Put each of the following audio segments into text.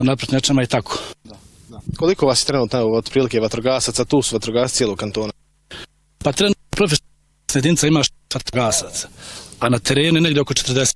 napred nečama i tako. Koliko vas je trenutno otprilike vatrogasaca, tu su vatrogasci cijelog kantona? Pa trenutno profesionalna jedinica ima 6 vatrogasaca, a na terenu je negdje oko 40.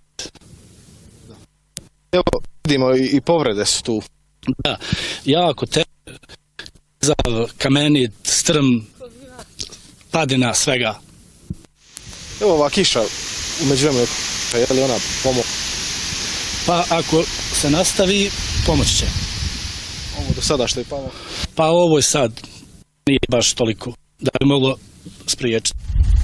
Evo, vidimo i povrede su tu. Da, jako za kameni, strm, padina, svega. Evo ova kiša u međuvremenu, je li ona pomoć? Pa ako se nastavi, pomoći će. Ovo do sada što je palo? Pa ovo je sad nije baš toliko da bi moglo spriječiti.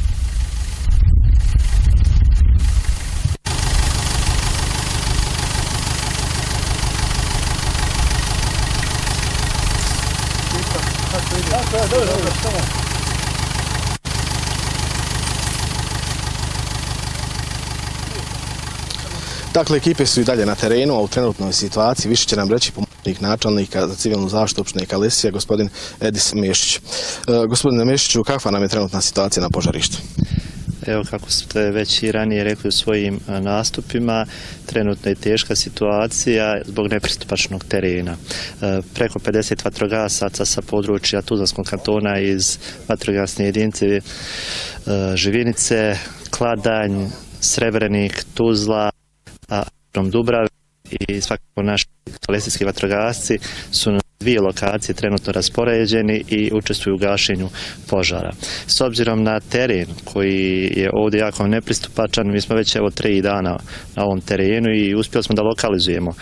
Dakle, ekipe su i dalje na terenu, a u trenutnoj situaciji više će nam reći pomoćnik načelnika za civilnu zaštitu opštine Kalesija, gospodin Edis Mešić. Gospodine Mešiću, kakva nam je trenutna situacija na požarištu? Evo, kako ste već i ranije rekli u svojim nastupima, trenutno je teška situacija zbog nepristupačnog terena. Preko 50 vatrogasaca sa područja Tuzlanskog kantona iz vatrogasne jedinice Živinice, Kladanj, Srebrenik, Tuzla, Dubrave i svakako naši kalesijski vatrogasci su na 2 lokacije trenutno raspoređeni i učestvuju u gašenju požara. S obzirom na teren koji je ovdje jako nepristupačan, mi smo već 3 dana na ovom terenu i uspjeli smo da lokalizujemo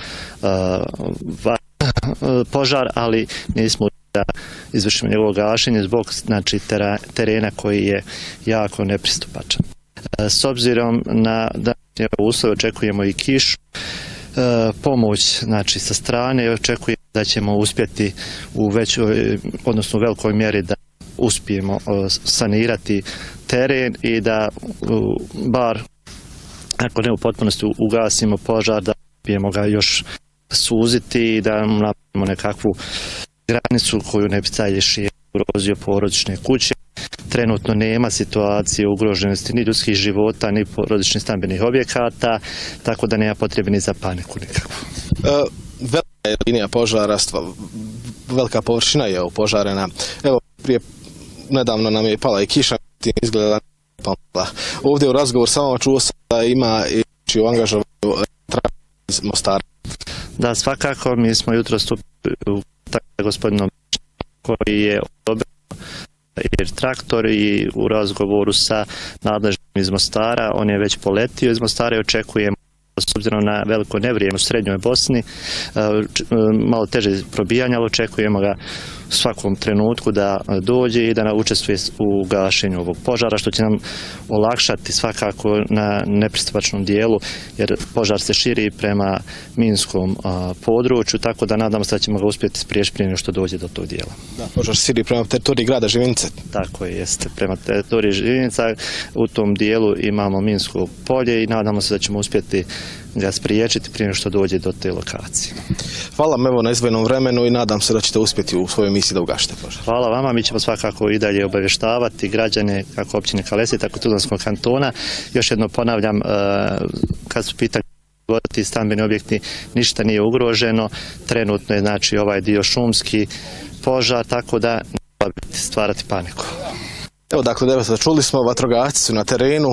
požar, ali nismo da izvršimo njegovo gašenje zbog terena koji je jako nepristupačan. S obzirom na današnje uslove očekujemo i kišu, pomoć sa strane i očekujemo da ćemo uspjeti u velikoj mjeri da uspijemo sanirati teren i da bar, ako ne u potpunosti ugasimo požar, da uspijemo ga još suziti i da napravimo nekakvu granicu koju ne bi dalje ugrozio porodične kuće. Trenutno nema situacije ugroženosti ni ljudskih života, ni porodičnih stambenih objekata, tako da nema potrebe ni za paniku nikakvu. Velika je linija požara, velika površina je opožarena. Evo, nedavno nam je pala i kiša, izgleda pala. Ovdje u razgovor sa vama čuo sam da ima i u angažovanju iz Mostara. Da, svakako, mi smo jutro stupili u kontakt sa gospodinom koji je odobrio traktor i u razgovoru sa nadležnim iz Mostara, on je već poletio iz Mostara i očekujemo, s obzirom na veliko nevrijeme u srednjoj Bosni, malo teže probijanja, ali očekujemo ga u svakom trenutku da dođe i da učestvuje u gašenju ovog požara, što će nam olakšati svakako na nepristupačnom dijelu, jer požar se širi prema minskom području, tako da nadamo se da ćemo ga uspjeti spriječiti prije nego što dođe do tog dijela. Da, požar se širi prema teritoriji grada Živinice. Tako je, jeste, prema teritoriji Živinica. U tom dijelu imamo minsko polje i nadamo se da ćemo uspjeti ga spriječiti prije nego što dođe do te lokacije. Hvala vam evo na izdvojenom vremenu i nadam se da ćete uspjeti u svojoj misiji da ugašite požar. Hvala vama, mi ćemo svakako i dalje obavještavati građane kako općine Kalesije, tako i Tuzlanskog kantona. Još jedno ponavljam, kad su pitanje stambeni objekti, ništa nije ugroženo, trenutno je ovaj dio šumski požar, tako da ne treba stvarati paniku. Evo, dakle, čuli smo, vatrogasci su na terenu,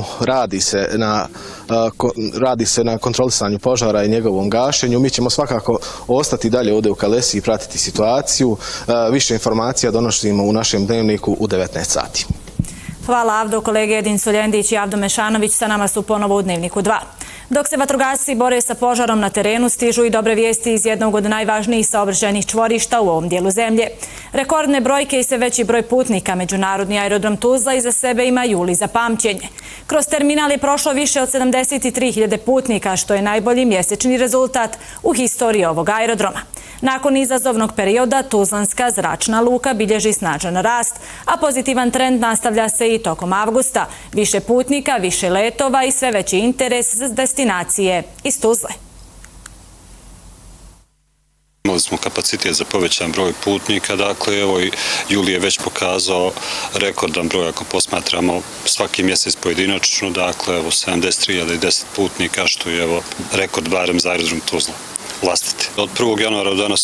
radi se na kontrolisanju požara i njegovom gašenju. Mi ćemo svakako ostati dalje ovdje u Kalesiji i pratiti situaciju. Više informacija donosimo u našem dnevniku u 19 sati. Hvala Avdo, kolege Edin Soljendić i Avdo Mešanović sa nama su ponovo u Dnevniku 2. Dok se vatrogasci bore sa požarom na terenu, stižu i dobre vijesti iz jednog od najvažnijih saobraćajnih čvorišta u ovom dijelu zemlje. Rekordne brojke i sve veći broj putnika Međunarodni aerodrom Tuzla iza sebe ima juli za pamćenje. Kroz terminal je prošlo više od 73.000 putnika, što je najbolji mjesečni rezultat u historiji ovog aerodroma. Nakon izazovnog perioda, Tuzlanska zračna luka bilježi snažan rast, a pozitivan trend nastavlja se i tokom avgusta. Više putnika, više letova i sve veći interes za destinacije iz Tuzle. Imali smo kapacitet za povećan broj putnika, dakle evo juli je već pokazao rekordan broj ako posmatramo svaki mjesec pojedinačno, dakle evo 73.010 putnika, što je evo rekord barem za aerodrom Tuzla vlastiti. Od 1. januara do danas